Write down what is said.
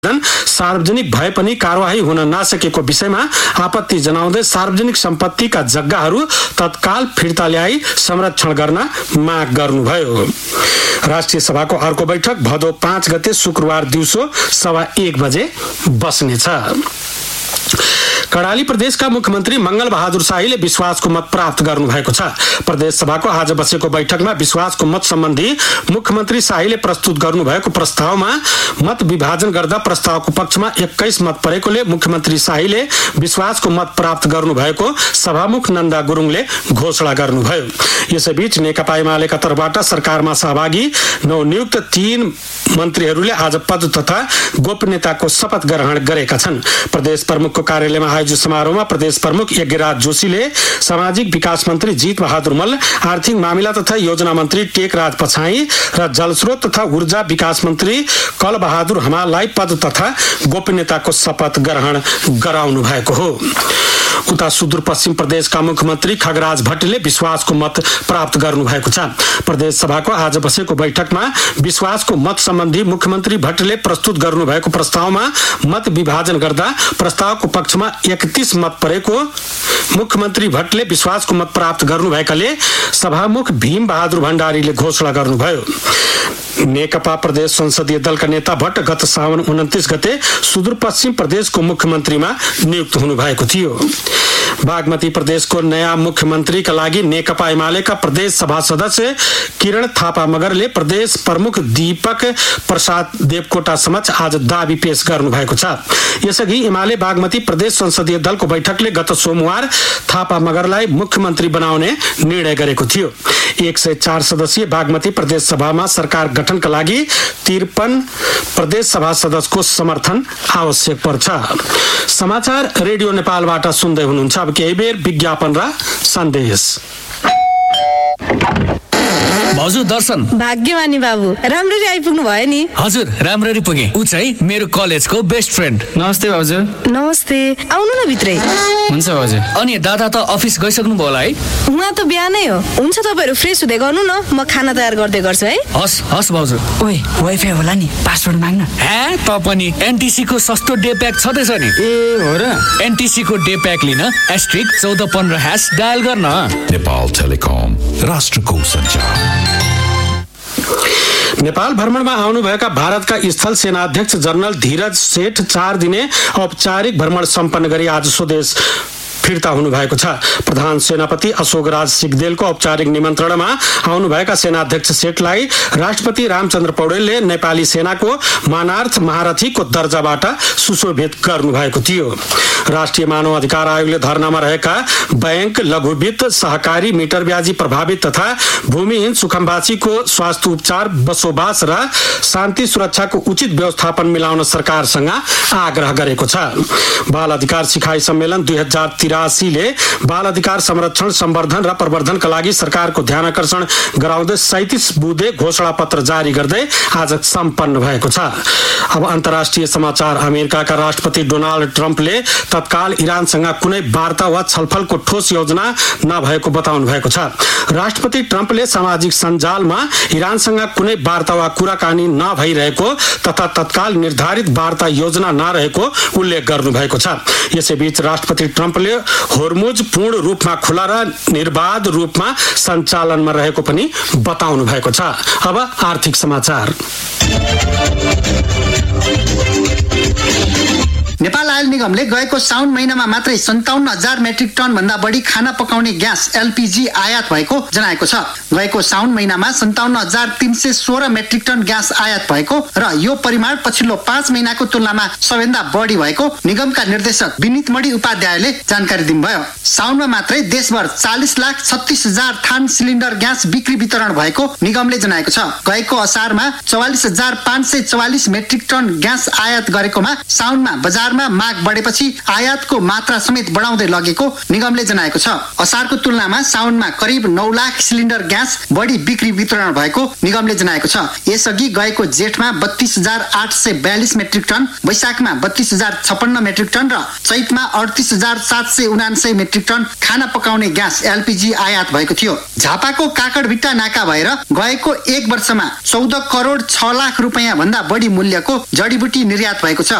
सार्वजनिक भए पनि कारवाही हुन नसकेको विषयमा आपत्ति जनाउँदै सार्वजनिक सम्पत्तिका जग्गाहरू तत्काल फिर्ता ल्याई संरक्षण गर्न माग गर्नुभयो। राष्ट्रिय सभाको अर्को बैठक भदौ 5 गते शुक्रबार दिउँसो 1:15 बजे बस्नेछ। कर्णाली प्रदेशका मुख्यमन्त्री मंगल बहादुर शाहीले विश्वासको मत प्राप्त गर्नुभएको छ। प्रदेश सभाको आज बसेको बैठकमा विश्वासको मत सम्बन्धी मुख्यमन्त्री शाहीले प्रस्तुत गर्नुभएको प्रस्तावमा मत विभाजन गर्दा प्रस्तावको पक्षमा 21 मत परेकोले मुख्यमन्त्री शाहीले विश्वासको मत प्राप्त गर्नुभएको सभामुख नन्दा गुरुङले घोषणा गर्नुभयो। यसैबीच नेकपा एमालेका तर्फबाट सरकारमा सहभागी नवनियुक्त 3 मन्त्रीहरूले आज पद तथा गोपनीयताको शपथ ग्रहण गरेका छन्। प्रदेश प्रमुखको कार्यालयमा आयोजित समारोहमा प्रदेश प्रमुख यज्ञराज जोशीले सामाजिक विकास मन्त्री जीत बहादुर मल्ल, आर्थिक मामिला तथा योजना मन्त्री टेकराज पछाई र जलस्रोत तथा ऊर्जा विकास मन्त्री कल बहादुर हमाललाई पद तथा गोपनीयताको शपथ ग्रहण गराउनु भएको हो। उता सुदूरपश्चिम प्रदेशका मुख्यमन्त्री खगराज भट्टले विश्वासको मत प्राप्त गर्नु भएको छ। प्रदेश सभाको आज बसेको बैठकमा विश्वासको मत सम्बन्धी मुख्यमन्त्री भट्टले प्रस्तुत गर्नुभएको प्रस्तावमा मत विभाजन गर्दा प्रस्तावको पक्षमा 31 मत परेको मुख्यमन्त्री भट्टले विश्वासको मत प्राप्त गर्नुभएकाले सभामुख भीम बहादुर भण्डारीले घोषणा गर्नुभयो। नेकपा प्रदेश संसदीय दलका नेता भट्ट गत साउन 29 गते सुदूरपश्चिम प्रदेशको मुख्यमन्त्रीमा नियुक्त हुनुभएको थियो। बागमती प्रदेशको नयाँ मुख्यमन्त्रीका लागि नेकपा एमालेका प्रदेश सभा सदस्य किरण थापा मगरले प्रदेश प्रमुख दीपक प्रसाद देवकोटा समक्ष आज दाबी पेश गर्नुभएको छ। यसअघि एमाले बागमती प्रदेश संसदीय दलको बैठकले गत सोमबार थापा मगरलाई मुख्यमन्त्री बनाउने निर्णय गरेको थियो। 104 सदस्यीय बागमती प्रदेश सभामा सरकार गठनका लागि 53 प्रदेश सभा सदस्यको समर्थन आवश्यक पर्छ। समाचार रेडियो नेपालबाट सुन्दै हुनुहुन्छ। अब केही बेर विज्ञापन र सन्देश। हजुर दर्शन, भाग्यमानी बाबु, राम्ररी आइपुग्नु भयो नि। हजुर राम्ररी पुगे। उ चाहिँ मेरो कलेजको बेस्ट फ्रेन्ड। नमस्ते भाउजू। नमस्ते, आउनु न भित्रै। हुन्छ भाउजू। अनि दादा त अफिस गइसक्नु भयो होला है? उहाँ त बिहानै हो। हुन्छ तपाईँहरू फ्रेस हुँदै गर्नु न, म खाना तयार गर्दै गर्छु है। हस् हस् भाउजू। ओए वाइफाई होला नि, पासवर्ड माग्न। हे त पनि एनटिसी को सस्तो डे प्याक छँदैछ नि। ए हो र? एनटिसी को डे प्याक लिन *1415# डायल गर्न। नेपाल टेलिकम, राष्ट्रको सञ्चार। नेपाल भ्रमणमा आउनुभएका भारतका स्थल सेनाध्यक्ष जनरल धीरज सेठ 4 दिने औपचारिक भ्रमण सम्पन्न गरी आज स्वदेश फिर्ता हुनुभएको छ। प्रधान सेनापति अशोकराज सिग्देलको औपचारिक निमन्त्रणामा आउनुभएका सेनाध्यक्ष सेठलाई राष्ट्रपति रामचन्द्र पौडेलले नेपाली सेनाको मानार्थ महारथीको दर्जाबाट सुशोभित गर्नुभएको थियो। राष्ट्रिय मानव अधिकार आयोगले धरनामा रहेका बैंक, लघु वित्त, सहकारी, मिटर ब्याजी प्रभावित तथा भूमिहीन सुखमवासीको स्वास्थ्य उपचार, बसोबास र शान्ति सुरक्षाको उचित व्यवस्थापन मिलाउन सरकारसँग आग्रह गरेको छ। बाल अधिकार सिखाइ सम्मेलन 2083 ले बाल अधिकार संरक्षण, सम्वर्धन र प्रवर्धनका लागि सरकारको ध्यानकर्षण गराउँदै 37 बुँदे घोषणा पत्र जारी गर्दै आज सम्पन्न भएको छ। अब अन्तर्राष्ट्रिय समाचार। अमेरिकाका राष्ट्रपति डोनाल्ड ट्रम्पले तत्काल इरानसँग कुनै वार्ता वा छलफलको ठोस योजना नभएको बताउनु भएको छ। राष्ट्रपति ट्रम्पले सामाजिक सञ्जालमा इरानसँग कुनै वार्ता वा कुराकानी नभइरहेको तथा तत्काल निर्धारित वार्ता योजना नरहेको उल्लेख गर्नुभएको छ। यसैबीच राष्ट्रपति ट्रम्पले होर्मुज पूर्ण रूपमा खुला र निर्बाध रूपमा सञ्चालनमा रहेको पनि बताउनु भएको छ। अब आर्थिक समाचार। नेपाल आयल निगमले गएको साउन महिनामा मात्रै 57,000 मेट्रिक टन भन्दा बढी खाना पकाउने ग्यास एलपीजी आयात भएको जनाएको छ। गएको साउन महिनामा 57,316 मेट्रिक टन ग्यास आयात भएको र यो परिमाण पछिल्लो 5 महिनाको तुलनामा सबैभन्दा बढी भएको निगमका निर्देशक विनित मणि उपाध्यायले जानकारी दिनुभयो। साउनमा मात्रै देशभर 40,36,000 थान सिलिन्डर ग्यास बिक्री वितरण भएको निगमले जनाएको छ। गएको असारमा 44,544 मेट्रिक टन ग्यास आयात गरेकोमा साउनमा बजारमा माग माग बढेपछि आयातको मात्रा समेत बढाउँदै लगेको निगमले जनाएको छ। असारको तुलनामा साउनमा करिब 9 लाख सिलिन्डर ग्यास बढी बिक्री वितरण भएको निगमले जनाएको छ। यसअघि गएको जेठमा 32,842 मेट्रिक टन, वैशाखमा 32,056 मेट्रिक टन र चैतमा 38,779 मेट्रिक टन खाना पकाउने ग्यास एलपीजी आयात भएको थियो। झापाको काकडभिट्टा नाका भएर गएको 1 वर्षमा 14 करोड 6 लाख रुपैयाँ भन्दा बढी मूल्यको जडीबुटी निर्यात भएको छ।